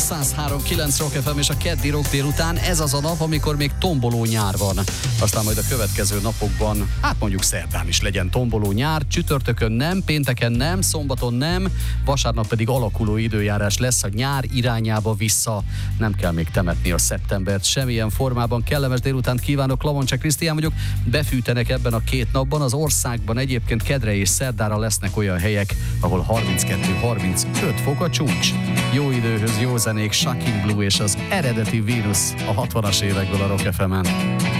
103.9 Rock FM és a keddi rock délután. Ez az a nap, amikor még tomboló nyár van. Aztán majd a következő napokban, hát mondjuk szerdán is legyen tomboló nyár, csütörtökön nem, pénteken nem, szombaton nem, vasárnap pedig alakuló időjárás lesz a nyár irányába vissza. Nem kell még temetni a szeptembert semmilyen formában. Kellemes délutánt kívánok, Lamoncsák Krisztián vagyok. Befűtenek ebben a két napban. Az országban egyébként kedre és szerdára lesznek olyan helyek, ahol 32-35 fok a csúcs. Jó időhöz jó zenék, Shocking Blue és az eredeti Venus a 60-as évekből a Rock FM-en.